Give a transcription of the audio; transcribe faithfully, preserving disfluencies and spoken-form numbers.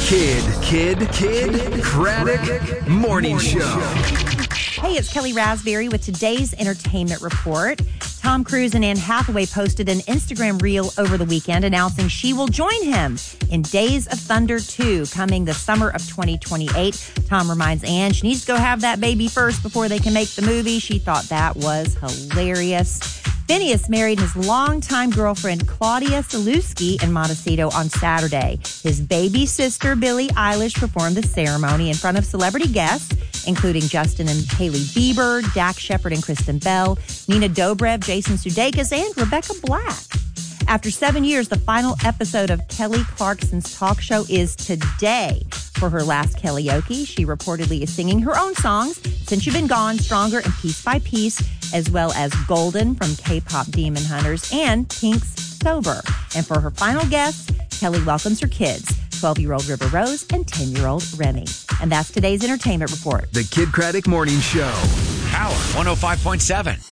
Kid, Kid, Kid, Craddock Morning Show. Hey, it's Kelly Raspberry with today's entertainment report. Tom Cruise and Anne Hathaway posted an Instagram reel over the weekend announcing she will join him in Days of Thunder two, coming the summer of twenty twenty-eight. Tom reminds Anne she needs to go have that baby first before they can make the movie. She thought that was hilarious. Phineas married his longtime girlfriend, Claudia Salewski, in Montecito on Saturday. His baby sister, Billie Eilish, performed the ceremony in front of celebrity guests, including Justin and Hailey Bieber, Dax Shepard and Kristen Bell, Nina Dobrev, Jason Sudeikis, and Rebecca Black. After seven years, the final episode of Kelly Clarkson's talk show is today. For her last karaoke, she reportedly is singing her own songs, Since You've Been Gone, Stronger, and Piece by Piece, as well as Golden from K-pop Demon Hunters and Pink's Sober. And for her final guest, Kelly welcomes her kids, twelve-year-old River Rose and ten-year-old Remy. And that's today's entertainment report. The Kid Craddock Morning Show. Power one oh five point seven.